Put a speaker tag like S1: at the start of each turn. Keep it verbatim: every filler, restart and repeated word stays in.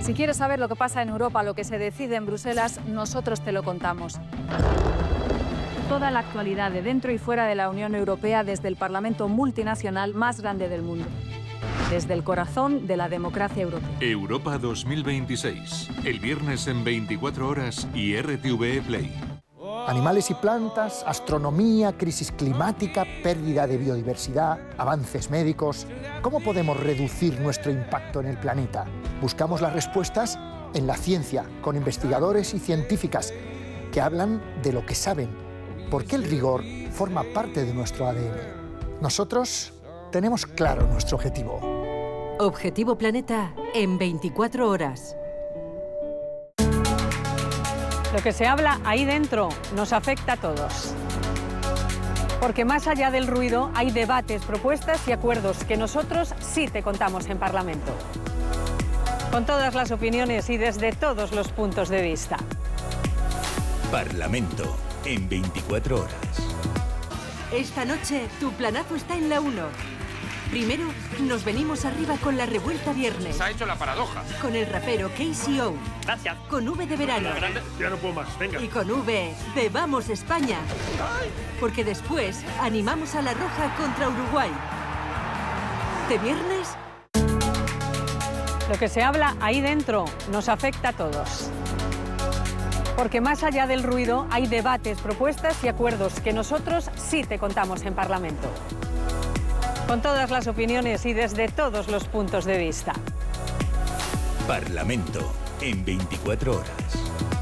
S1: Si quieres saber lo que pasa en Europa, lo que se decide en Bruselas, nosotros te lo contamos. Toda la actualidad de dentro y fuera de la Unión Europea desde el Parlamento multinacional más grande del mundo. Desde el corazón de la democracia europea.
S2: Europa dos mil veintiséis. El viernes en veinticuatro horas y R T V E Play.
S3: Animales y plantas, astronomía, crisis climática, pérdida de biodiversidad, avances médicos. ¿Cómo podemos reducir nuestro impacto en el planeta? Buscamos las respuestas en la ciencia, con investigadores y científicas que hablan de lo que saben, porque el rigor forma parte de nuestro A D N. Nosotros tenemos claro nuestro objetivo.
S4: Objetivo Planeta en veinticuatro horas.
S5: Lo que se habla ahí dentro nos afecta a todos. Porque más allá del ruido hay debates, propuestas y acuerdos que nosotros sí te contamos en Parlamento. Con todas las opiniones y desde todos los puntos de vista.
S6: Parlamento en veinticuatro horas.
S4: Esta noche tu planazo está en la uno. Primero, nos venimos arriba con la revuelta viernes.
S7: Se ha hecho la paradoja.
S4: Con el rapero K C O.
S7: Gracias.
S4: Con V de verano.
S7: Ya no puedo más, venga.
S4: Y con V de Vamos España. Porque después animamos a la Roja contra Uruguay. ¿De viernes?
S5: Lo que se habla ahí dentro nos afecta a todos. Porque más allá del ruido hay debates, propuestas y acuerdos que nosotros sí te contamos en Parlamento. Con todas las opiniones y desde todos los puntos de vista.
S6: Parlamento en veinticuatro horas.